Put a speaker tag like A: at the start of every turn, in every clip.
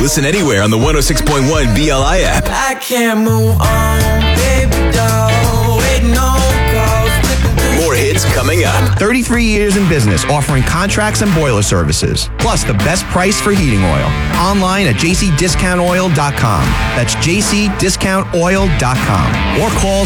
A: Listen anywhere on the 106.1 BLI app.
B: I can't move on, baby doll. Waiting on calls.
A: More hits coming up.
C: 33 years in business, offering contracts and boiler services. Plus the best price for heating oil. Online at jcdiscountoil.com. That's jcdiscountoil.com. Or call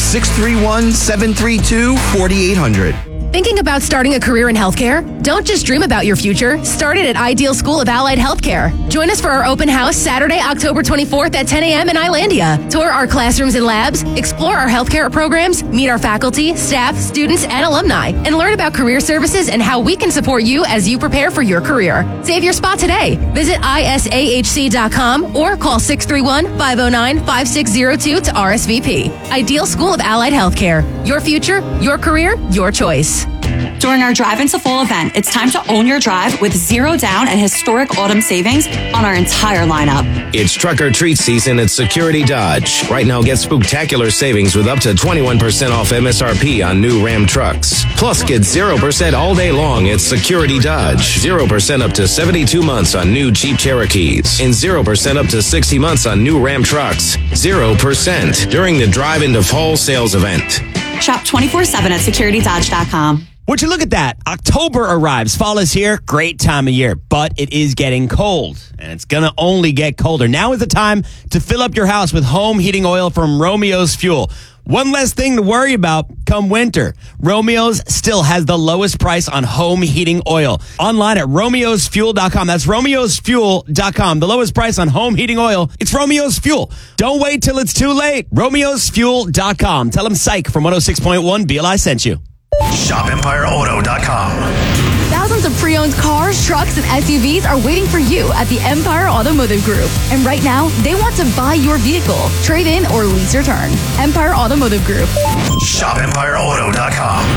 C: 631-732-4800.
D: Thinking about starting a career in healthcare? Don't just dream about your future. Start it at Ideal School of Allied Healthcare. Join us for our open house Saturday, October 24th at 10 a.m. in Islandia. Tour our classrooms and labs, explore our healthcare programs, meet our faculty, staff, students, and alumni, and learn about career services and how we can support you as you prepare for your career. Save your spot today. Visit isahc.com or call 631-509-5602 to RSVP. Ideal School of Allied Healthcare. Your future, your career, your choice.
E: During our Drive into Fall event, it's time to own your drive with zero down and historic autumn savings on our entire lineup.
F: It's Truck or Treat season at Security Dodge. Right now, get spectacular savings with up to 21% off MSRP on new Ram trucks. Plus, get 0% all day long at Security Dodge. 0% up to 72 months on new Jeep Cherokees. And 0% up to 60 months on new Ram trucks. 0% during the Drive into Fall sales event.
E: Shop 24/7 at securitydodge.com.
G: Would you look at that? October arrives. Fall is here. Great time of year. But it is getting cold. And it's going to only get colder. Now is the time to fill up your house with home heating oil from Romeo's Fuel. One less thing to worry about come winter. Romeo's still has the lowest price on home heating oil. Online at romeosfuel.com. That's romeosfuel.com. The lowest price on home heating oil. It's Romeo's Fuel. Don't wait till it's too late. romeosfuel.com. Tell them Psych from 106.1 BLI sent you.
H: ShopEmpireAuto.com.
I: Thousands of pre-owned cars, trucks, and SUVs are waiting for you at the Empire Automotive Group. And right now, they want to buy your vehicle, trade in, or lease your turn. Empire Automotive Group.
H: ShopEmpireAuto.com.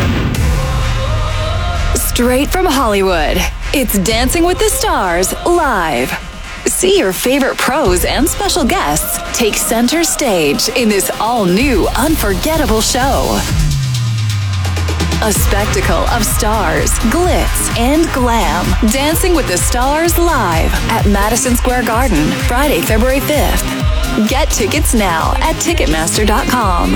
J: Straight from Hollywood, it's Dancing with the Stars live. See your favorite pros and special guests take center stage in this all-new, unforgettable show. A spectacle of stars, glitz, and glam. Dancing with the Stars live at Madison Square Garden, Friday, February 5th. Get tickets now at Ticketmaster.com.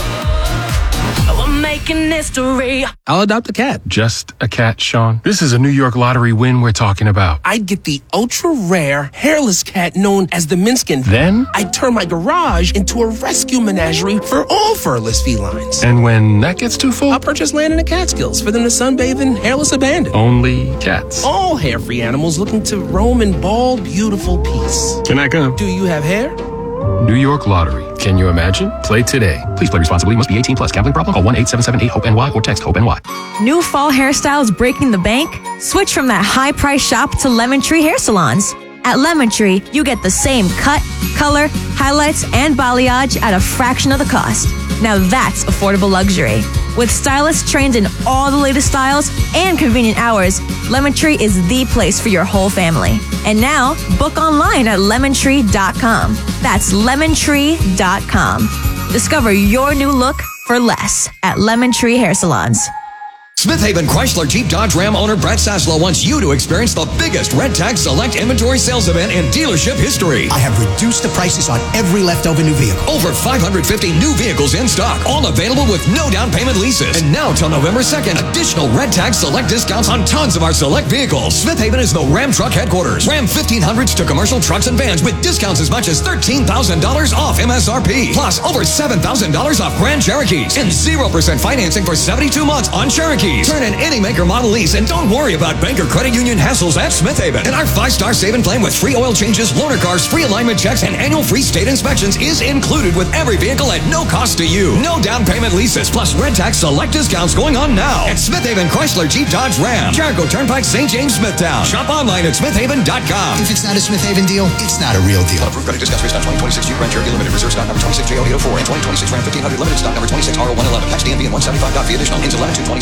B: We're making history.
K: I'll adopt a cat.
L: Just a cat, Sean? This is a New York lottery win we're talking about.
K: I'd get the ultra-rare, hairless cat known as the Minskin.
L: Then?
K: I'd turn my garage into a rescue menagerie for all furless felines.
L: And when that gets too full?
K: I'll purchase land in the Catskills for them to sunbathe in hairless abandon.
L: Only cats.
K: All hair-free animals looking to roam in bald, beautiful peace.
L: Can I come?
K: Do you have hair?
L: New York Lottery. Can you imagine? Play today. Please play responsibly. Must be 18 plus. Gambling problem? Call 1-877-8-HOPE-NY or text HOPE-NY.
M: New fall hairstyles breaking the bank? Switch from that high-price shop to Lemon Tree Hair Salons. At Lemon Tree, you get the same cut, color, highlights, and balayage at a fraction of the cost. Now that's affordable luxury. With stylists trained in all the latest styles and convenient hours, Lemon Tree is the place for your whole family. And now, book online at lemontree.com. That's lemontree.com. Discover your new look for less at Lemon Tree Hair Salons.
N: Smith Haven Chrysler Jeep Dodge Ram owner Brett Saslow wants you to experience the biggest Red Tag Select inventory sales event in dealership history.
O: I have reduced the prices on every leftover new vehicle.
N: Over 550 new vehicles in stock, all available with no down payment leases. And now till November 2nd, additional Red Tag Select discounts on tons of our select vehicles. Smith Haven is the Ram truck headquarters. Ram 1500s to commercial trucks and vans with discounts as much as $13,000 off MSRP. Plus over $7,000 off Grand Cherokees and 0% financing for 72 months on Cherokees. Turn in any maker model lease and don't worry about bank or credit union hassles at Smith Haven. And our 5-star save and plan with free oil changes, loaner cars, free alignment checks, and annual free state inspections is included with every vehicle at no cost to you. No down payment leases, plus Red Tax Select discounts going on now at Smith Haven Chrysler Jeep Dodge Ram, Jericho Turnpike, St. James, Smithtown. Shop online at smithhaven.com.
O: If it's not a Smith Haven deal, it's not a real deal.
N: Approved credit discounts based on 2026 Jeep Grand Cherokee Limited. Reserve stock number 26J0804 and 2026 Ram 1500 Limited stock number 26R111. Tax DMV and 175.fee additional. Ends 11/2/26.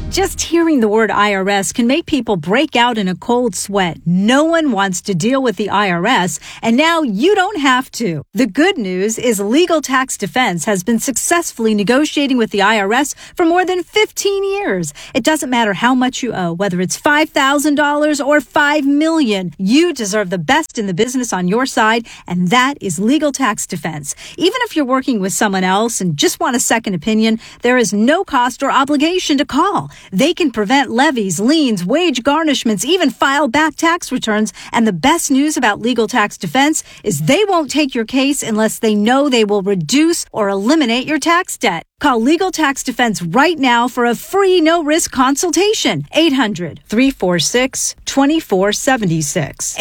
H: Just hearing the word IRS can make people break out in a cold sweat. No one wants to deal with the IRS, and now you don't have to. The good news is Legal Tax Defense has been successfully negotiating with the IRS for more than 15 years. It doesn't matter how much you owe, whether it's $5,000 or $5 million. You deserve the best in the business on your side, and that is Legal Tax Defense. Even if you're working with someone else and just want a second opinion, there is no cost or obligation to call. They can prevent levies, liens, wage garnishments, even file back tax returns. And the best news about Legal Tax Defense is they won't take your case unless they know they will reduce or eliminate your tax debt. Call Legal Tax Defense right now for a free no-risk consultation. 800-346-2476.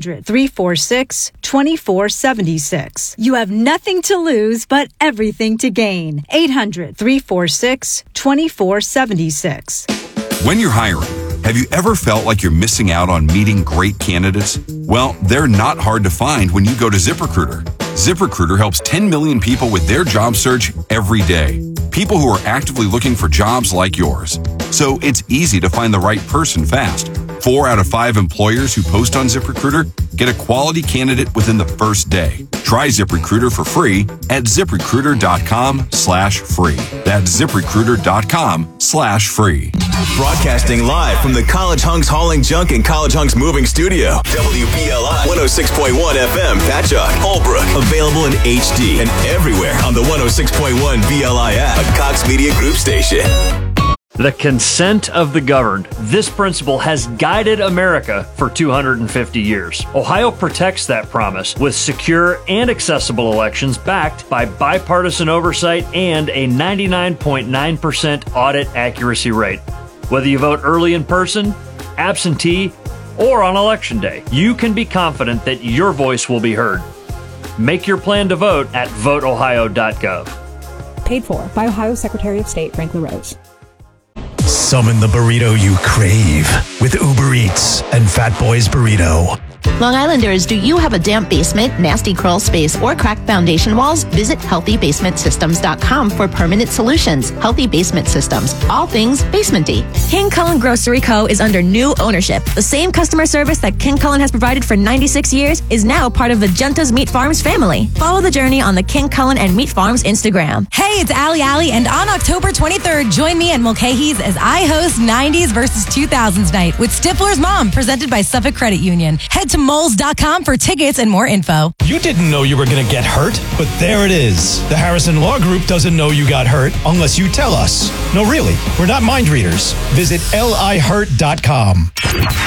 H: 800-346-2476. You have nothing to lose but everything to gain. 800-346-2476.
P: When you're hiring, have you ever felt like you're missing out on meeting great candidates? Well, they're not hard to find when you go to ZipRecruiter. ZipRecruiter helps 10 million people with their job search every day. People who are actively looking for jobs like yours. So it's easy to find the right person fast. 4 out of 5 employers who post on ZipRecruiter get a quality candidate within the first day. Try ZipRecruiter for free at ZipRecruiter.com/free. That's ZipRecruiter.com/free.
A: Broadcasting live from the College Hunks Hauling Junk and College Hunks Moving Studio. WBLI 106.1 FM, Patchogue, Holbrook. Available in HD and everywhere on the 106.1 BLI app, a Cox Media Group station.
Q: The consent of the governed. This principle has guided America for 250 years. Ohio protects that promise with secure and accessible elections backed by bipartisan oversight and a 99.9% audit accuracy rate. Whether you vote early in person, absentee, or on Election Day, you can be confident that your voice will be heard. Make your plan to vote at voteohio.gov.
R: Paid for by Ohio Secretary of State Frank LaRose.
S: Summon the burrito you crave with Uber Eats and Fat Boy's Burrito.
T: Long Islanders, do you have a damp basement, nasty crawl space, or cracked foundation walls? Visit HealthyBasementSystems.com for permanent solutions. Healthy Basement Systems. All things basement-y.
M: King Cullen Grocery Co. is under new ownership. The same customer service that King Cullen has provided for 96 years is now part of the Junta's Meat Farms family. Follow the journey on the King Cullen and Meat Farms Instagram.
U: Hey, it's Allie, and on October 23rd, join me and Mulcahy's as I host 90s versus 2000s night with Stifler's Mom, presented by Suffolk Credit Union. Head to moles.com for tickets and more info.
S: You didn't know you were going to get hurt, but there it is. The Harrison Law Group doesn't know you got hurt unless you tell us. No, really, we're not mind readers. Visit lihurt.com.